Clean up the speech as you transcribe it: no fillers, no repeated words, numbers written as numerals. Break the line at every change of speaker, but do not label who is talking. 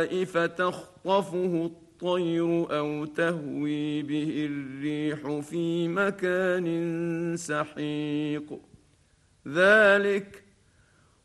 فتخطفه الطير أو تهوي به الريح في مكان سحيق ذلك